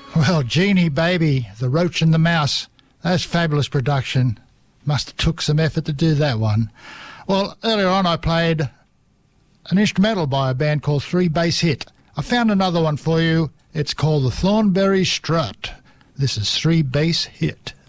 Well, Genie Baby, The Roach and the Mouse, that's fabulous production. Must have took some effort to do that one. Well, earlier on I played an instrumental by a band called Three Bass Hit. I found another one for you. It's called the Thornberry Strut. This is Three Bass Hit.